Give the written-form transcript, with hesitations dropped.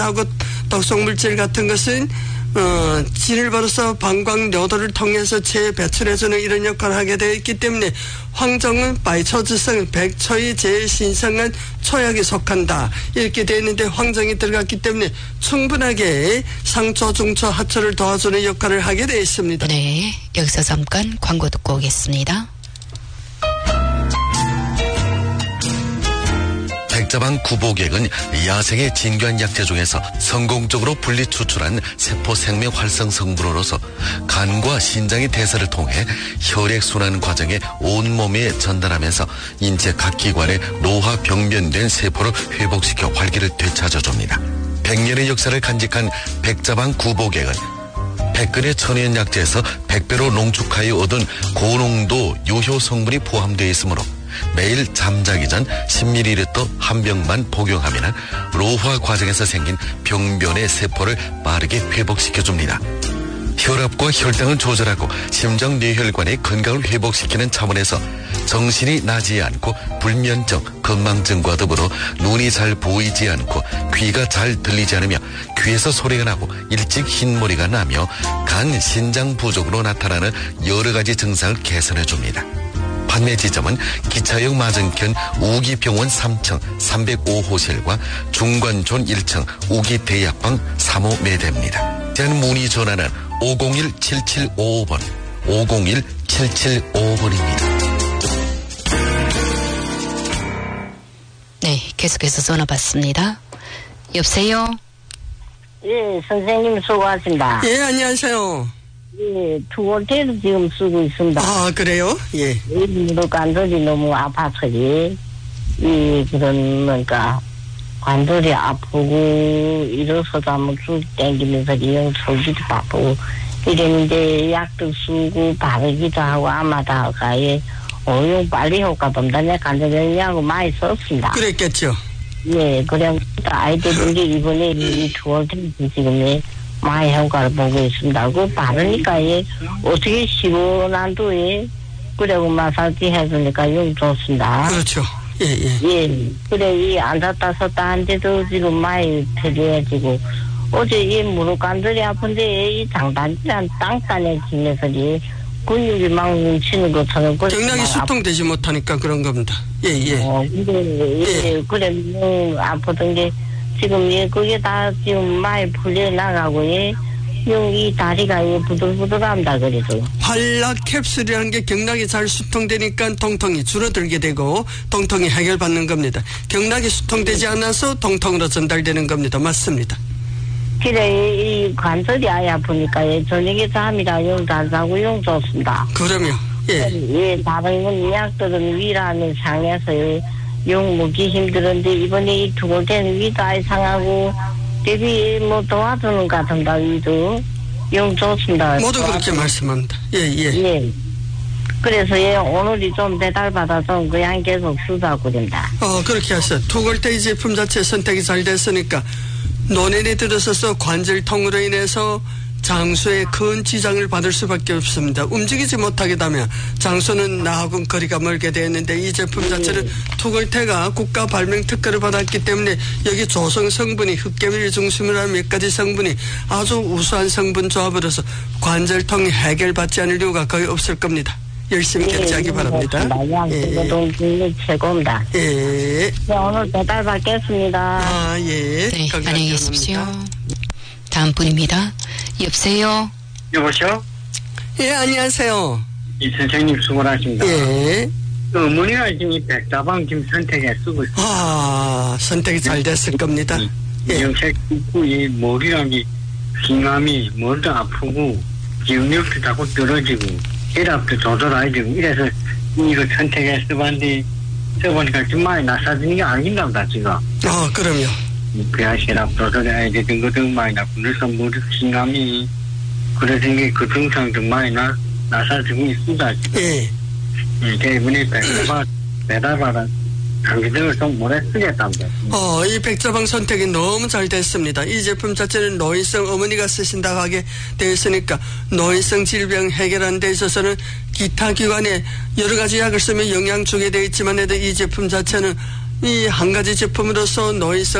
하고 독성물질 같은 것은 진을 벌어서 방광요도를 통해서 재배출해주는 이런 역할을 하게 되어 있기 때문에 황정은 바이초즈성 백초의 제일 신성한 초약에 속한다. 이렇게 되어 있는데 황정이 들어갔기 때문에 충분하게 상초, 중초, 하초를 도와주는 역할을 하게 되어 있습니다. 네, 여기서 잠깐 광고 듣고 오겠습니다. 백자방 구보객은 야생의 진귀한 약재 중에서 성공적으로 분리 추출한 세포 생명 활성 성분으로서 간과 신장의 대사를 통해 혈액순환 과정에 온몸에 전달하면서 인체 각 기관에 노화 병변된 세포를 회복시켜 활기를 되찾아줍니다. 100년의 역사를 간직한 백자방 구보객은 백근의 천연 약재에서 100배로 농축하여 얻은 고농도 유효 성분이 포함되어 있으므로 매일 잠자기 전 10ml 한 병만 복용하면 노화 과정에서 생긴 병변의 세포를 빠르게 회복시켜줍니다. 혈압과 혈당을 조절하고 심장뇌혈관의 건강을 회복시키는 차원에서 정신이 나지 않고 불면증, 건망증과 더불어 눈이 잘 보이지 않고 귀가 잘 들리지 않으며 귀에서 소리가 나고 일찍 흰머리가 나며 간, 신장 부족으로 나타나는 여러 가지 증상을 개선해줍니다. 판매 지점은 기차역 맞은편 우기병원 3층 305호실과 중관촌 1층 우기대약방 3호 매대입니다. 제한 문의 전화는 501-7755번 501-7755번입니다. 네, 계속해서 전화 받습니다. 여보세요? 예, 선생님 수고하십니다. 예, 안녕하세요. 예, 투골테를 지금 쓰고 있습니다. 아, 그래요? 예. 무릎 관절이 너무 아파서지. 그러니까, 관절이 아프고, 일어서도 한번 쭉 땡기면서 영 sol기도 바쁘고, 이랬는데, 약도 쓰고, 바르기도 하고, 아마도 하고, 오용 빨리 효과 본다네 관절에 약을 많이 썼습니다. 그랬겠죠. 예, 그래, 아이들이 이번에 이 투골테를 지금 많이 효과를 보고 있습니다. 그 바르니까 어떻게 시원한도 그리고 마사지 해주니까 용 좋습니다. 그렇죠. 예. 그래 이 앉았다 섰다 한데도 지금 많이 편해지고 어제 이 무릎 관절이 아픈데 이 장단지랑 땅단에 지면서 근육이 막 뭉치는 것처럼 경락이 수통되지 못하니까 그런 겁니다. 예. 근데 그래 아프던 게 지금 그게 다 지금 많이 풀려나가고 이 다리가 부들부들합니다. 그래도 활락 캡슐이라는 게 경락이 잘 수통되니까 통통이 줄어들게 되고 통통이 해결받는 겁니다. 경락이 수통되지 않아서 통통으로 전달되는 겁니다. 맞습니다. 그래 이 관절이 아예 아프니까 저녁에 잠이라 용 잘 자고 용 좋습니다. 그러면 다른 약들은 위라는 상해서 용 먹기 힘들었는데 이번에 이 투골테는 위도 아예 상하고 대비 도와주는 것 같은다. 위도 용 좋습니다. 모두 그렇게 말씀합니다. 예. 그래서 오늘이 좀 배달받아서 그냥 계속 쓰자고 된다. 그렇게 하세요. 투골테 이 제품 자체 선택이 잘 됐으니까 논현에 들어서서 관절통으로 인해서 장수에 큰 지장을 받을 수밖에 없습니다. 움직이지 못하게 되면 장수는 나하고는 거리가 멀게 되었는데 이 제품 자체는 투골테가 국가 발명 특허를 받았기 때문에 여기 조성 성분이 흑개미를 중심으로 한 몇 가지 성분이 아주 우수한 성분 조합으로서 관절통이 해결받지 않을 이유가 거의 없을 겁니다. 열심히 결제하기 바랍니다. 양동이 최고입니다. 예. 오늘 배달 받겠습니다. 예. 네, 안녕히 계십시오. 다음 분입니다. 여보세요? 여보세요? 예, 안녕하세요. 이 선생님 수고하십니다. 예. 어머니가 지금 이 백다방 지금 선택에 쓰고 있어요. 선택이 잘 됐을 겁니다. 염색 있고, 이 머리랑 이 빙감이 머리도 아프고, 기억력도 자꾸 떨어지고, 혈압도 조절하게 되고, 이래서 이거 선택해 써봤는데, 써보니까 좀 많이 나사지는 게 아닌가 보다, 지금. 그럼요. 그야 혈압 조절해야 되는 것도 많이 나고, 그래서 머리 빙감이, 그래서 이게 그 증상도 많이 나사지고 있습니다, 지금. 예. 이번에 배달받아 장기적으로 좀 오래 쓰겠답니다. 이 백자방 선택이 너무 잘 됐습니다. 이 제품 자체는 노인성 어머니가 쓰신다고 하게 되어 있으니까 노인성 질병 해결하는 데 있어서는 기타 기관에 여러 가지 약을 쓰면 영향 주게 되어 있지만 해도 이 제품 자체는 이 한 가지 제품으로서 노인성